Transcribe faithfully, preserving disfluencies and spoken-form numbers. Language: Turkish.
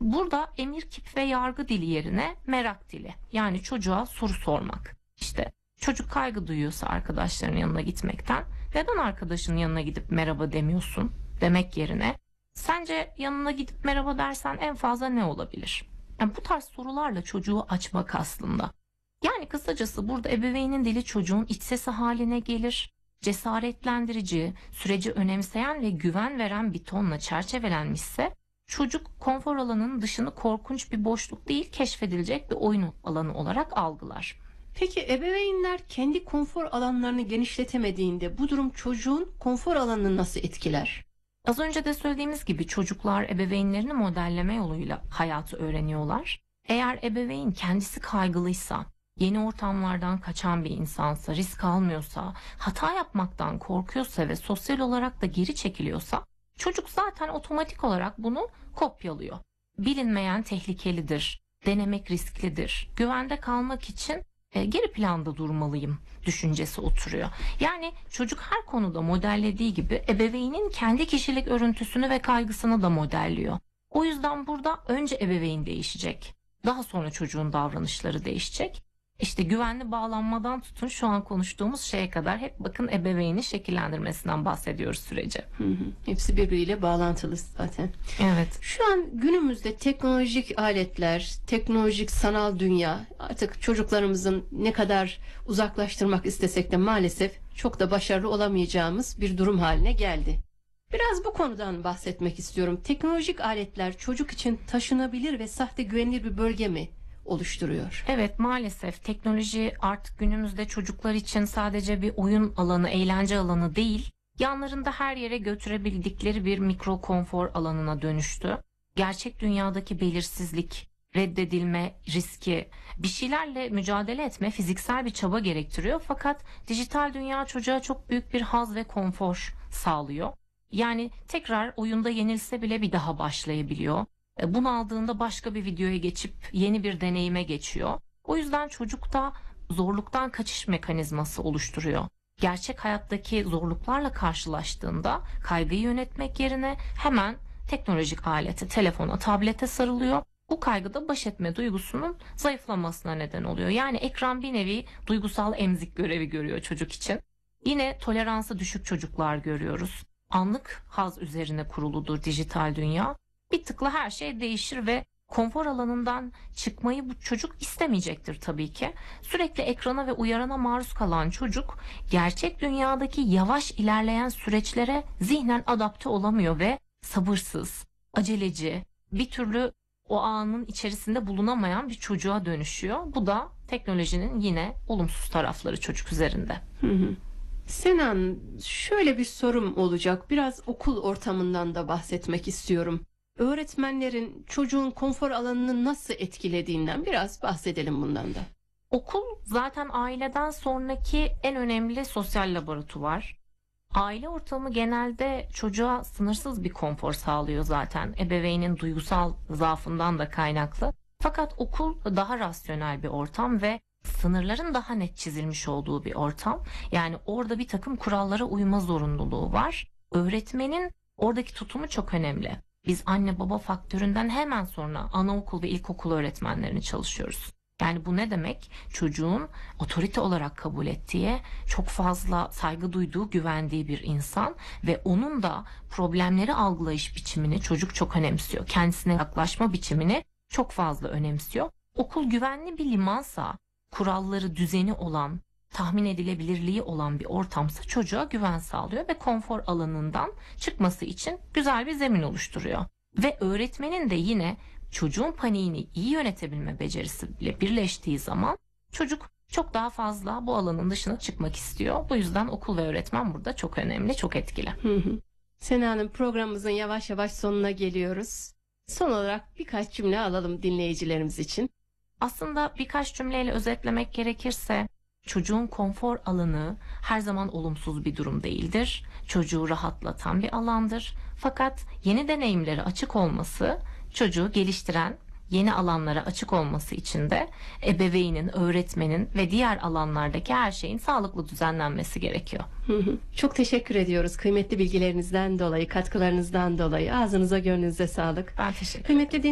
Burada emir kip ve yargı dili yerine merak dili. Yani çocuğa soru sormak. İşte çocuk kaygı duyuyorsa arkadaşlarının yanına gitmekten, neden arkadaşının yanına gidip merhaba demiyorsun demek yerine, sence yanına gidip merhaba dersen en fazla ne olabilir? Yani bu tarz sorularla çocuğu açmak aslında. Yani kısacası burada ebeveynin dili çocuğun iç sesi haline gelir. Cesaretlendirici, süreci önemseyen ve güven veren bir tonla çerçevelenmişse, çocuk konfor alanının dışını korkunç bir boşluk değil, keşfedilecek bir oyun alanı olarak algılar. Peki ebeveynler kendi konfor alanlarını genişletemediğinde bu durum çocuğun konfor alanını nasıl etkiler? Az önce de söylediğimiz gibi çocuklar ebeveynlerini modelleme yoluyla hayatı öğreniyorlar. Eğer ebeveyn kendisi kaygılıysa, yeni ortamlardan kaçan bir insansa, risk almıyorsa, hata yapmaktan korkuyorsa ve sosyal olarak da geri çekiliyorsa, çocuk zaten otomatik olarak bunu kopyalıyor. Bilinmeyen tehlikelidir, denemek risklidir, güvende kalmak için e, geri planda durmalıyım düşüncesi oturuyor. Yani çocuk her konuda modellediği gibi ebeveynin kendi kişilik örüntüsünü ve kaygısını da modelliyor. O yüzden burada önce ebeveyn değişecek, daha sonra çocuğun davranışları değişecek. İşte güvenli bağlanmadan tutun şu an konuştuğumuz şeye kadar hep bakın ebeveyni şekillendirmesinden bahsediyoruz sürece. Hı hı. Hepsi birbiriyle bağlantılı zaten. Evet. Şu an günümüzde teknolojik aletler, teknolojik sanal dünya artık çocuklarımızın ne kadar uzaklaştırmak istesek de maalesef çok da başarılı olamayacağımız bir durum haline geldi. Biraz bu konudan bahsetmek istiyorum. Teknolojik aletler çocuk için taşınabilir ve sahte güvenilir bir bölge mi oluşturuyor? Evet, maalesef teknoloji artık günümüzde çocuklar için sadece bir oyun alanı, eğlence alanı değil, yanlarında her yere götürebildikleri bir mikro konfor alanına dönüştü. Gerçek dünyadaki belirsizlik, reddedilme riski, bir şeylerle mücadele etme fiziksel bir çaba gerektiriyor. Fakat dijital dünya çocuğa çok büyük bir haz ve konfor sağlıyor. Yani tekrar oyunda yenilse bile bir daha başlayabiliyor. Bunaldığında başka bir videoya geçip yeni bir deneyime geçiyor. O yüzden çocukta zorluktan kaçış mekanizması oluşturuyor. Gerçek hayattaki zorluklarla karşılaştığında kaygıyı yönetmek yerine hemen teknolojik alete, telefona, tablete sarılıyor. Bu kaygıda baş etme duygusunun zayıflamasına neden oluyor. Yani ekran bir nevi duygusal emzik görevi görüyor çocuk için. Yine toleransı düşük çocuklar görüyoruz. Anlık haz üzerine kuruludur dijital dünya. Bir tıkla her şey değişir ve konfor alanından çıkmayı bu çocuk istemeyecektir tabii ki. Sürekli ekrana ve uyarana maruz kalan çocuk gerçek dünyadaki yavaş ilerleyen süreçlere zihnen adapte olamıyor ve sabırsız, aceleci, bir türlü o anın içerisinde bulunamayan bir çocuğa dönüşüyor. Bu da teknolojinin yine olumsuz tarafları çocuk üzerinde. Hı hı. Senan, şöyle bir sorum olacak. Biraz okul ortamından da bahsetmek istiyorum. Öğretmenlerin çocuğun konfor alanını nasıl etkilediğinden biraz bahsedelim bundan da. Okul zaten aileden sonraki en önemli sosyal laboratuvar. Aile ortamı genelde çocuğa sınırsız bir konfor sağlıyor zaten. Ebeveynin duygusal zaafından da kaynaklı. Fakat okul daha rasyonel bir ortam ve sınırların daha net çizilmiş olduğu bir ortam. Yani orada bir takım kurallara uyma zorunluluğu var. Öğretmenin oradaki tutumu çok önemli. Biz anne baba faktöründen hemen sonra anaokul ve ilkokul öğretmenlerini çalışıyoruz. Yani bu ne demek? Çocuğun otorite olarak kabul ettiği, çok fazla saygı duyduğu, güvendiği bir insan ve onun da problemleri algılayış biçimini çocuk çok önemsiyor. Kendisine yaklaşma biçimini çok fazla önemsiyor. Okul güvenli bir limansa, kuralları, düzeni olan, tahmin edilebilirliği olan bir ortamsa çocuğa güven sağlıyor ve konfor alanından çıkması için güzel bir zemin oluşturuyor. Ve öğretmenin de yine çocuğun paniğini iyi yönetebilme becerisiyle birleştiği zaman çocuk çok daha fazla bu alanın dışına çıkmak istiyor. Bu yüzden okul ve öğretmen burada çok önemli, çok etkili. Hı hı. Sena Hanım, programımızın yavaş yavaş sonuna geliyoruz. Son olarak birkaç cümle alalım dinleyicilerimiz için. Aslında birkaç cümleyle özetlemek gerekirse, çocuğun konfor alanı her zaman olumsuz bir durum değildir. Çocuğu rahatlatan bir alandır. Fakat yeni deneyimlere açık olması, çocuğu geliştiren, yeni alanlara açık olması için de ebeveynin, öğretmenin ve diğer alanlardaki her şeyin sağlıklı düzenlenmesi gerekiyor. Hı hı. Çok teşekkür ediyoruz kıymetli bilgilerinizden dolayı, katkılarınızdan dolayı. Ağzınıza, gönlünüze sağlık. Ben teşekkür ederim. Kıymetli